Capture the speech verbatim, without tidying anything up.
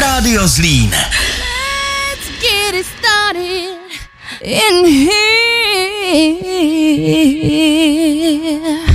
Rádio Zlín. Let's get it started in here.